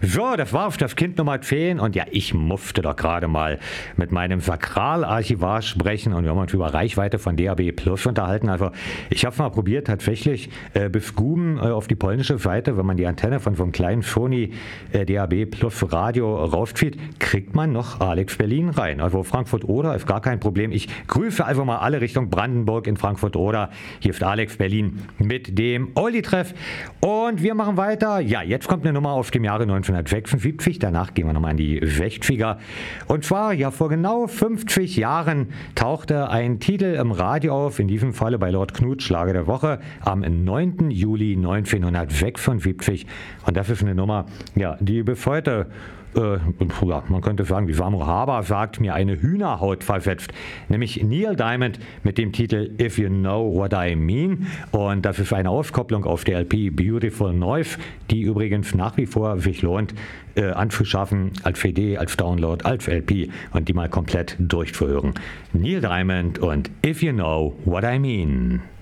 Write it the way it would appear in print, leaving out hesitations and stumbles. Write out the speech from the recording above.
So, das war auf das Kind Nummer 10 und ja, ich musste doch gerade mal mit meinem Sakralarchivar sprechen und wir haben uns über Reichweite von DAB Plus unterhalten. Also ich habe es mal probiert, tatsächlich bis Guben auf die polnische Seite, wenn man die Antenne von so einem kleinen Sony DAB Plus Radio rauszieht, kriegt man noch Alex Berlin rein. Also Frankfurt-Oder ist gar kein Problem. Ich grüße also mal alle Richtung Brandenburg in Frankfurt-Oder. Hier ist Alex Berlin mit dem Oli-Treff und wir machen weiter. Ja, jetzt kommt eine Nummer aus dem Jahre 1976. Danach gehen wir nochmal in die 60er. Und zwar, ja, vor genau 50 Jahren tauchte ein Titel im Radio auf, in diesem Falle bei Lord Knut, Schlager der Woche, am 9. Juli 1976. Und das ist eine Nummer, ja, die bis heute, ja, man könnte sagen, wie Samu Haber sagt, mir eine Hühnerhaut versetzt. Nämlich Neil Diamond mit dem Titel If You Know What I Mean. Und das ist eine Auskopplung auf der LP Beautiful Noise, die übrigens nach wie vor sich lohnt anzuschaffen, als CD, als Download, als LP und die mal komplett durchzuhören. Neil Diamond und If You Know What I Mean.